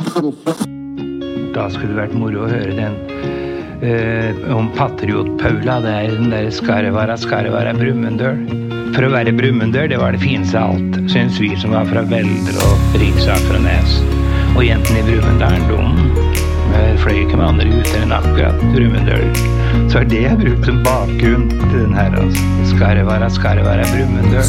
Da skulle det vært moro å høre den om Patriot-Paula, det den der Skarvara Brumunddøl. For å være Brumunddøl, det var det fineste av alt, synes vi som var fra Veldre og Riksaker og Nes. Og jentene i Brumunddølen, de fløy ikke med andre ut enn akkurat Brumunddøl. Så det jeg brukt som bakgrunn til den her, altså. Skarvara Brumunddøl.